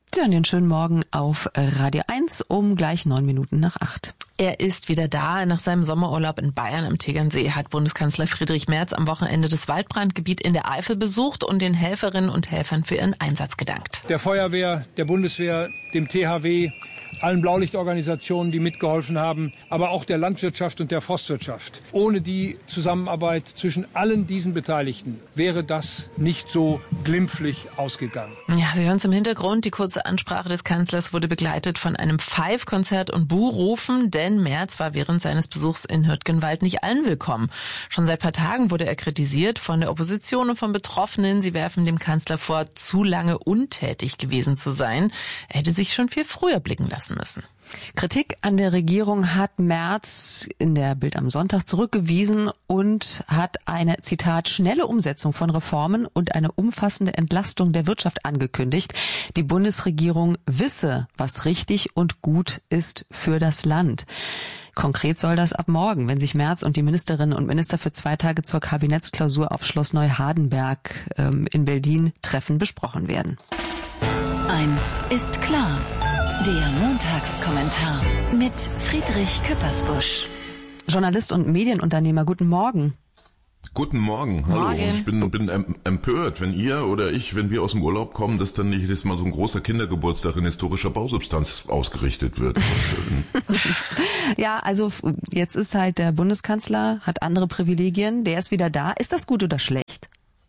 Sie hören den schönen Morgen auf Radio 1 um gleich 7:09. Er ist wieder da. Nach seinem Sommerurlaub in Bayern am Tegernsee hat Bundeskanzler Friedrich Merz am Wochenende das Waldbrandgebiet in der Eifel besucht und den Helferinnen und Helfern für ihren Einsatz gedankt. Der Feuerwehr, der Bundeswehr, dem THW, allen Blaulichtorganisationen, die mitgeholfen haben, aber auch der Landwirtschaft und der Forstwirtschaft. Ohne die Zusammenarbeit zwischen allen diesen Beteiligten wäre das nicht so glimpflich ausgegangen. Ja, Sie hören es im Hintergrund. Die kurze Ansprache des Kanzlers wurde begleitet von einem Pfeifkonzert und Buhrufen, denn Merz war während seines Besuchs in Hürtgenwald nicht allen willkommen. Schon seit ein paar Tagen wurde er kritisiert von der Opposition und von Betroffenen. Sie werfen dem Kanzler vor, zu lange untätig gewesen zu sein. Er hätte sich schon viel früher blicken lassen müssen. Kritik an der Regierung hat Merz in der Bild am Sonntag zurückgewiesen und hat eine, Zitat, schnelle Umsetzung von Reformen und eine umfassende Entlastung der Wirtschaft angekündigt. Die Bundesregierung wisse, was richtig und gut ist für das Land. Konkret soll das ab morgen, wenn sich Merz und die Ministerinnen und Minister für 2 Tage zur Kabinettsklausur auf Schloss Neuhardenberg in Berlin treffen, besprochen werden. Eins ist klar. Der Montagskommentar mit Friedrich Küppersbusch. Journalist und Medienunternehmer, guten Morgen. Guten Morgen, hallo. Morgen. Ich bin empört, wenn ihr oder ich, wenn wir aus dem Urlaub kommen, dass dann nicht jedes Mal so ein großer Kindergeburtstag in historischer Bausubstanz ausgerichtet wird. Schön. Ja, also jetzt ist halt der Bundeskanzler, hat andere Privilegien, der ist wieder da. Ist das gut oder schlecht?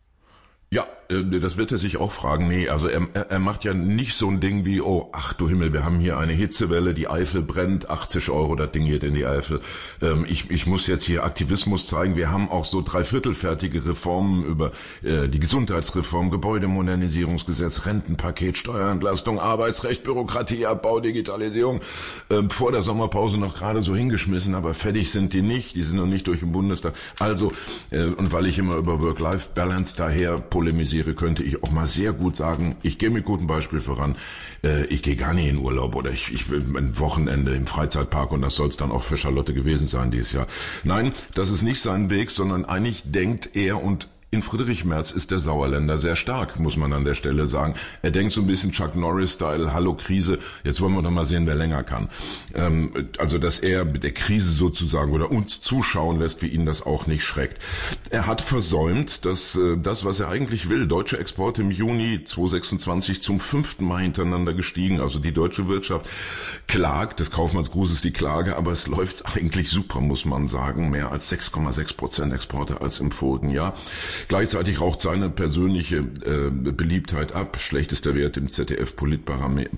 Ja, das wird er sich auch fragen. Nee, also er macht ja nicht so ein Ding wie, oh, ach du Himmel, wir haben hier eine Hitzewelle, die Eifel brennt, 80 € das Ding geht in die Eifel. Ich muss jetzt hier Aktivismus zeigen. Wir haben auch so 3/4-fertige Reformen über die Gesundheitsreform, Gebäudemodernisierungsgesetz, Rentenpaket, Steuerentlastung, Arbeitsrecht, Bürokratieabbau, Digitalisierung. Vor der Sommerpause noch gerade so hingeschmissen, aber fertig sind die nicht. Die sind noch nicht durch den Bundestag. Also, und weil ich immer über Work-Life-Balance daher polemisiere, könnte ich auch mal sehr gut sagen, ich gehe mit gutem Beispiel voran, ich gehe gar nicht in Urlaub oder ich will ein Wochenende im Freizeitpark und das soll es dann auch für Charlotte gewesen sein dieses Jahr. Nein, das ist nicht sein Weg, sondern eigentlich denkt er und in Friedrich Merz ist der Sauerländer sehr stark, muss man an der Stelle sagen. Er denkt so ein bisschen Chuck Norris-Style, hallo Krise, jetzt wollen wir doch mal sehen, wer länger kann. Also, dass er mit der Krise sozusagen oder uns zuschauen lässt, wie ihn das auch nicht schreckt. Er hat versäumt, dass das, was er eigentlich will, deutsche Exporte im Juni 2026 zum 5. Mal hintereinander gestiegen, also die deutsche Wirtschaft klagt, des Kaufmannsgruß ist die Klage, aber es läuft eigentlich super, muss man sagen, mehr als 6,6% Exporte als im vorigen Jahr. Gleichzeitig raucht seine persönliche Beliebtheit ab, schlechtester Wert im ZDF-Politbarometer.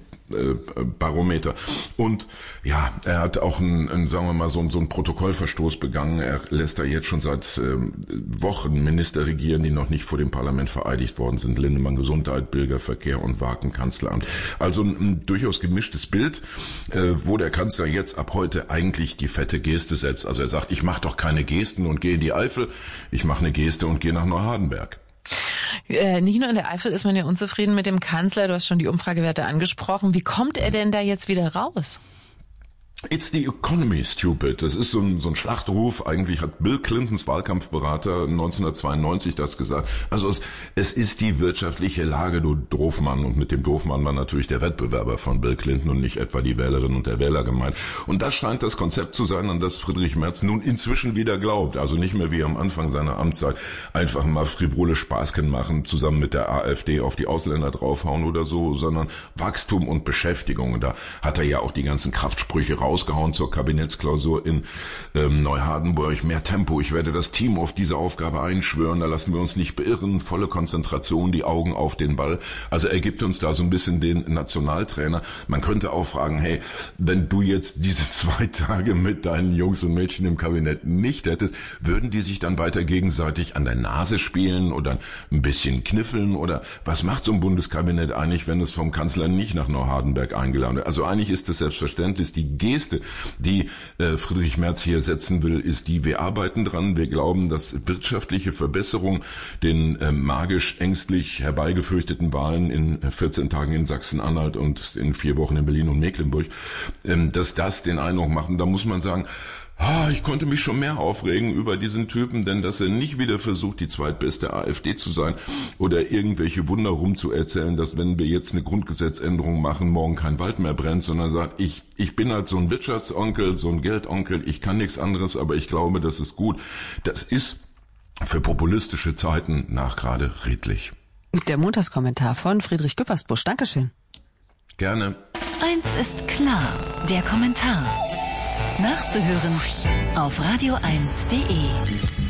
Und ja, er hat auch sagen wir mal, so einen Protokollverstoß begangen. Er lässt da jetzt schon seit Wochen Minister regieren, die noch nicht vor dem Parlament vereidigt worden sind. Lindemann Gesundheit, Bürgerverkehr und Wagen Kanzleramt. Also ein durchaus gemischtes Bild, wo der Kanzler jetzt ab heute eigentlich die fette Geste setzt. Also er sagt, ich mache doch keine Gesten und gehe in die Eifel, ich mache eine Geste und gehe nach Neuhardenberg. Nicht nur in der Eifel ist man ja unzufrieden mit dem Kanzler. Du hast schon die Umfragewerte angesprochen. Wie kommt er denn da jetzt wieder raus? It's the economy, stupid. Das ist so ein Schlachtruf. Eigentlich hat Bill Clintons Wahlkampfberater 1992 das gesagt. Also es ist die wirtschaftliche Lage, du Doofmann. Und mit dem Doofmann war natürlich der Wettbewerber von Bill Clinton und nicht etwa die Wählerinnen und der Wähler gemeint. Und das scheint das Konzept zu sein, an das Friedrich Merz nun inzwischen wieder glaubt. Also nicht mehr wie am Anfang seiner Amtszeit einfach mal frivole Spaßken machen, zusammen mit der AfD auf die Ausländer draufhauen oder so, sondern Wachstum und Beschäftigung. Und da hat er ja auch die ganzen Kraftsprüche rausgehauen zur Kabinettsklausur in Neuhardenburg. Mehr Tempo, ich werde das Team auf diese Aufgabe einschwören, da lassen wir uns nicht beirren, volle Konzentration, die Augen auf den Ball. Also er gibt uns da so ein bisschen den Nationaltrainer. Man könnte auch fragen, hey, wenn du jetzt diese 2 Tage mit deinen Jungs und Mädchen im Kabinett nicht hättest, würden die sich dann weiter gegenseitig an der Nase spielen oder ein bisschen kniffeln oder was macht so ein Bundeskabinett eigentlich, wenn es vom Kanzler nicht nach Neuhardenberg eingeladen wird? Also eigentlich ist es selbstverständlich, die Geste, die Friedrich Merz hier setzen will, ist die, wir arbeiten dran, wir glauben, dass wirtschaftliche Verbesserung den magisch ängstlich herbeigefürchteten Wahlen in 14 Tagen in Sachsen-Anhalt und in 4 Wochen in Berlin und Mecklenburg, dass das den Eindruck macht. Und da muss man sagen, Ich konnte mich schon mehr aufregen über diesen Typen, denn dass er nicht wieder versucht, die zweitbeste AfD zu sein oder irgendwelche Wunder rumzuerzählen, dass wenn wir jetzt eine Grundgesetzänderung machen, morgen kein Wald mehr brennt, sondern sagt, ich bin halt so ein Wirtschaftsonkel, so ein Geldonkel, ich kann nichts anderes, aber ich glaube, das ist gut. Das ist für populistische Zeiten nachgerade redlich. Der Montagskommentar von Friedrich Küppersbusch. Dankeschön. Gerne. Eins ist klar, der Kommentar. Nachzuhören auf radio1.de.